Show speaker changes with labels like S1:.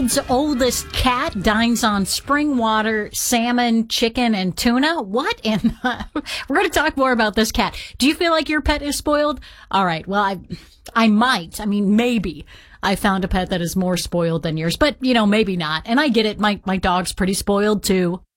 S1: world's oldest cat dines on spring water, salmon, chicken, and tuna. What in the... We're going to talk more about this cat. Do you feel like your pet is spoiled? All right. Well, I might. I mean, maybe. I found a pet that is more spoiled than yours, but, maybe not. And I get it. My dog's pretty spoiled, too.